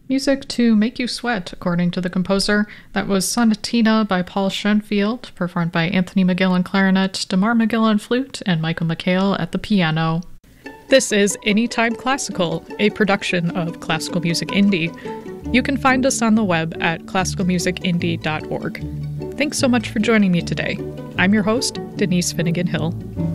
Music to Make You Sweat, according to the composer. That was Sonatina by Paul Schoenfield, performed by Anthony McGill on clarinet, Damar McGill on flute, and Michael McHale at the piano. This is Anytime Classical, a production of Classical Music Indie. You can find us on the web at classicalmusicindie.org. Thanks so much for joining me today. I'm your host, Denise Finnegan Hill.